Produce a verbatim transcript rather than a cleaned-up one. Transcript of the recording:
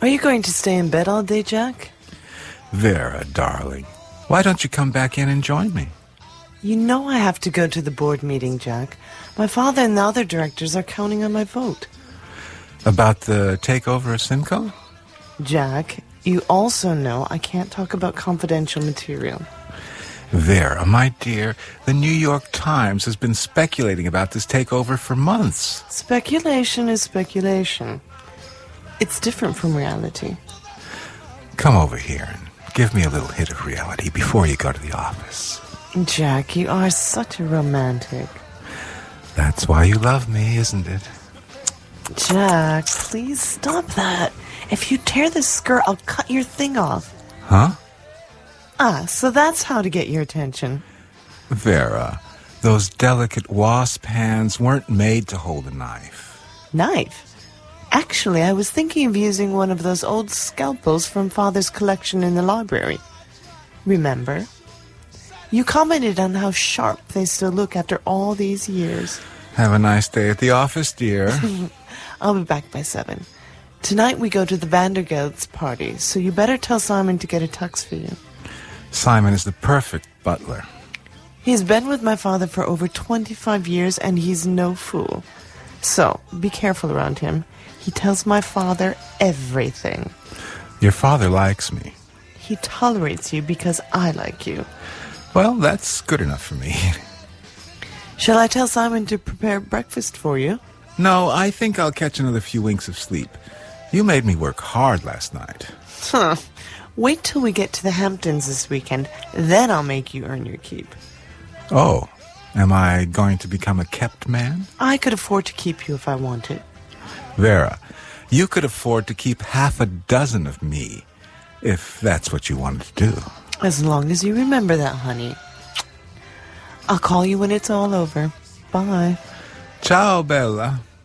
Are you going to stay in bed all day, Jack? Vera, darling, why don't you come back in and join me? You know I have to go to the board meeting, Jack. My father and the other directors are counting on my vote. About the takeover of Simcoe? Jack, you also know I can't talk about confidential material. Vera, my dear, the New York Times has been speculating about this takeover for months. Speculation is speculation. It's different from reality. Come over here and give me a little hit of reality before you go to the office. Jack, you are such a romantic. That's why you love me, isn't it? Jack, please stop that. If you tear this skirt, I'll cut your thing off. Huh? Ah, so that's how to get your attention. Vera, those delicate wasp hands weren't made to hold a knife. Knife? Actually, I was thinking of using one of those old scalpels from Father's collection in the library. Remember? You commented on how sharp they still look after all these years. Have a nice day at the office, dear. I'll be back by seven. Tonight we go to the Vandergelt's party, so you better tell Simon to get a tux for you. Simon is the perfect butler. He's been with my father for over twenty-five years, and he's no fool. So, be careful around him. He tells my father everything. Your father likes me. He tolerates you because I like you. Well, that's good enough for me. Shall I tell Simon to prepare breakfast for you? No, I think I'll catch another few winks of sleep. You made me work hard last night. Huh. Wait till we get to the Hamptons this weekend. Then I'll make you earn your keep. Oh, am I going to become a kept man? I could afford to keep you if I wanted. Vera, you could afford to keep half a dozen of me, if that's what you wanted to do. As long as you remember that, honey. I'll call you when it's all over. Bye. Ciao, Bella.